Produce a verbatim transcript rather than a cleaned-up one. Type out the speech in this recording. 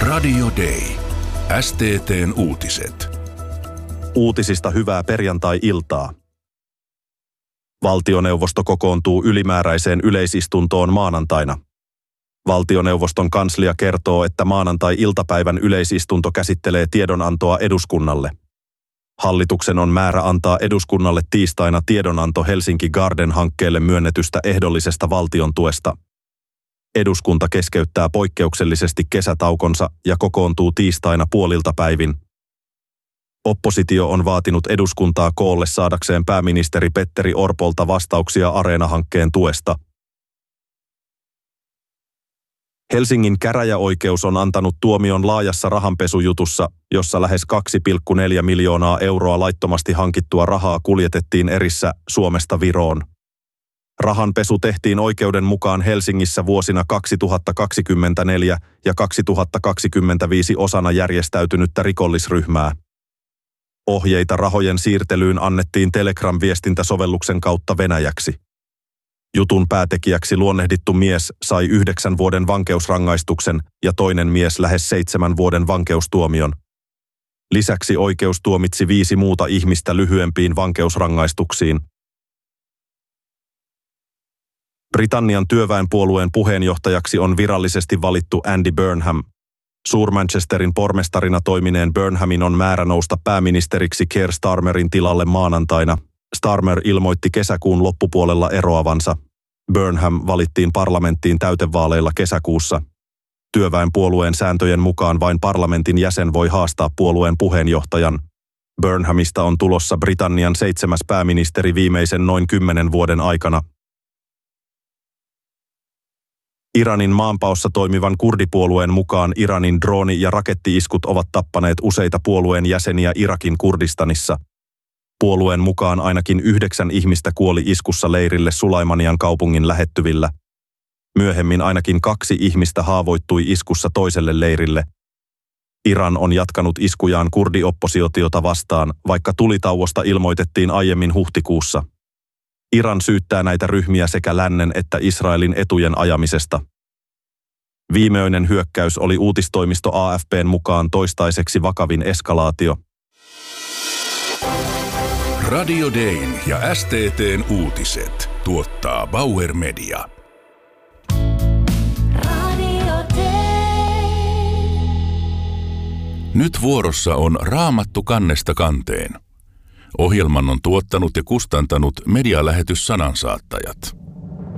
Radio Day. S T T:n uutiset. Uutisista hyvää perjantai-iltaa. Valtioneuvosto kokoontuu ylimääräiseen yleisistuntoon maanantaina. Valtioneuvoston kanslia kertoo, että maanantai-iltapäivän yleisistunto käsittelee tiedonantoa eduskunnalle. Hallituksen on määrä antaa eduskunnalle tiistaina tiedonanto Helsinki Garden-hankkeelle myönnetystä ehdollisesta valtion tuesta. Eduskunta keskeyttää poikkeuksellisesti kesätaukonsa ja kokoontuu tiistaina puolilta päivin. Oppositio on vaatinut eduskuntaa koolle saadakseen pääministeri Petteri Orpolta vastauksia Areena-hankkeen tuesta. Helsingin käräjäoikeus on antanut tuomion laajassa rahanpesujutussa, jossa lähes kaksi pilkku neljä miljoonaa euroa laittomasti hankittua rahaa kuljetettiin erissä Suomesta Viroon. Rahanpesu tehtiin oikeuden mukaan Helsingissä vuosina kaksituhattakaksikymmentäneljä ja kaksituhattakaksikymmentäviisi osana järjestäytynyttä rikollisryhmää. Ohjeita rahojen siirtelyyn annettiin Telegram-viestintäsovelluksen kautta Venäjäksi. Jutun päätekijäksi luonnehdittu mies sai yhdeksän vuoden vankeusrangaistuksen ja toinen mies lähes seitsemän vuoden vankeustuomion. Lisäksi oikeus tuomitsi viisi muuta ihmistä lyhyempiin vankeusrangaistuksiin. Britannian työväenpuolueen puheenjohtajaksi on virallisesti valittu Andy Burnham. Suur-Manchesterin pormestarina toimineen Burnhamin on määrä nousta pääministeriksi Keir Starmerin tilalle maanantaina. Starmer ilmoitti kesäkuun loppupuolella eroavansa. Burnham valittiin parlamenttiin täytevaaleilla kesäkuussa. Työväenpuolueen sääntöjen mukaan vain parlamentin jäsen voi haastaa puolueen puheenjohtajan. Burnhamista on tulossa Britannian seitsemäs pääministeri viimeisen noin kymmenen vuoden aikana. Iranin maanpaossa toimivan kurdipuolueen mukaan Iranin drooni- ja rakettiiskut ovat tappaneet useita puolueen jäseniä Irakin Kurdistanissa. Puolueen mukaan ainakin yhdeksän ihmistä kuoli iskussa leirille Sulaimanian kaupungin lähettyvillä. Myöhemmin ainakin kaksi ihmistä haavoittui iskussa toiselle leirille. Iran on jatkanut iskujaan kurdioppositiota vastaan, vaikka tulitauosta ilmoitettiin aiemmin huhtikuussa. Iran syyttää näitä ryhmiä sekä lännen että Israelin etujen ajamisesta. Viimeinen hyökkäys oli uutistoimisto A F P:n mukaan toistaiseksi vakavin eskalaatio. Radio Dayn ja S T T:n uutiset tuottaa Bauer Media. Radio Day. Nyt vuorossa on Raamattu kannesta kanteen. Ohjelman on tuottanut ja kustantanut medialähetys Sanansaattajat.